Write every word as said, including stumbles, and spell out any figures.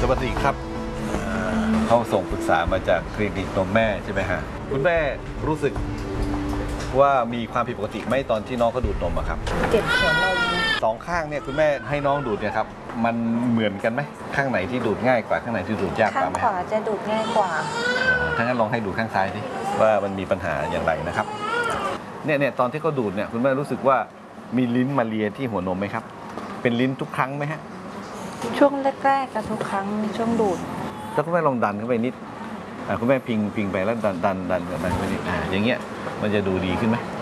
สวัสดีครับเขาส่งปรึกษามาจากคลินิกนมแม่ใช่ไหมฮะคุณแม่รู้สึกว่ามีความผิดปกติไหมตอนที่น้องเขาดูดนมอะครับเจ็บหัวนมสองข้างเนี่ยคุณแม่ให้น้องดูดเนี่ยครับมันเหมือนกันไหมข้างไหนที่ดูดง่ายกว่าข้างไหนที่ดูดยากกข้าว่าง ไหมขวาจะดูดง่ายกว่าถ้างั้นลองให้ดูดข้างซ้ายดิว่ามันมีปัญหาอย่างไรนะครับเนี่ยเนี่ยตอนที่เขาดูดเนี่ยคุณแม่รู้สึกว่ามีลิ้นมาเลียที่หัวนมไหมครับเป็นลิ้นทุกครั้งไหมฮะช่วงแรกๆกับทุกครั้งช่วงดูดถ้าคุณแม่ลองดันเข้าไปนิดคุณแม่พิงพิงไปแล้วดันดันดันดันไปนิดอ่าอย่างเงี้ยมันจะดูดีขึ้นไหม